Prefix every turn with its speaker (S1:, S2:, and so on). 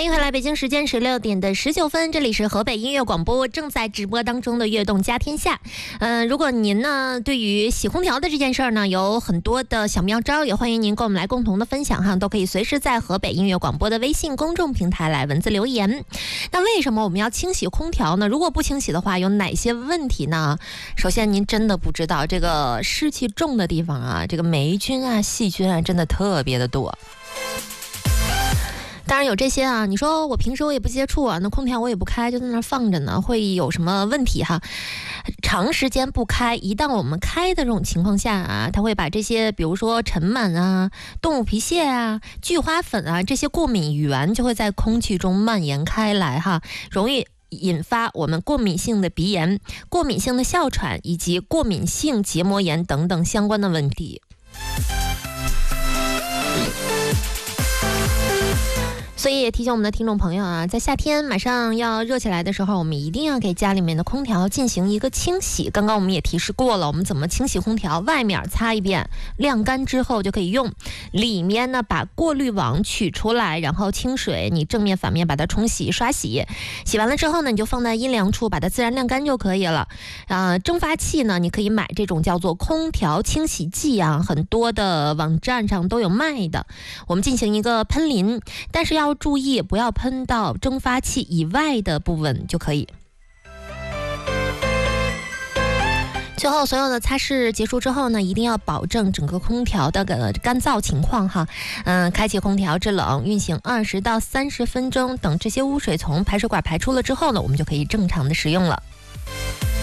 S1: 欢迎回来，北京时间16点的19分，这里是河北音乐广播正在直播当中的悦动家天下。如果您呢对于洗空调的这件事儿呢有很多的小妙招，也欢迎您跟我们来共同的分享哈，都可以随时在河北音乐广播的微信公众平台来文字留言。那为什么我们要清洗空调呢？如果不清洗的话，有哪些问题呢？首先，您真的不知道这个湿气重的地方啊，这个霉菌啊、细菌啊，真的特别的多。当然有这些啊，你说我平时我也不接触啊，那空调我也不开，就在那放着呢，会有什么问题哈？长时间不开，一旦我们开的这种情况下啊，它会把这些比如说尘螨啊、动物皮屑啊、聚花粉啊这些过敏源就会在空气中蔓延开来哈，容易引发我们过敏性的鼻炎、过敏性的哮喘以及过敏性结膜炎等等相关的问题。所以也提醒我们的听众朋友啊，在夏天马上要热起来的时候，我们一定要给家里面的空调进行一个清洗。刚刚我们也提示过了，我们怎么清洗空调，外面擦一遍，晾干之后就可以用。里面呢，把过滤网取出来，然后清水你正面反面把它冲洗刷洗，洗完了之后呢，你就放在阴凉处把它自然晾干就可以了。蒸发器呢，你可以买这种叫做空调清洗剂啊，很多的网站上都有卖的。我们进行一个喷淋，但是要注意不要喷到蒸发器以外的部分就可以。最后所有的擦拭结束之后呢，一定要保证整个空调的干燥情况哈。开启空调制冷，运行20到30分钟，等这些污水从排水管排出了之后呢，我们就可以正常的使用了。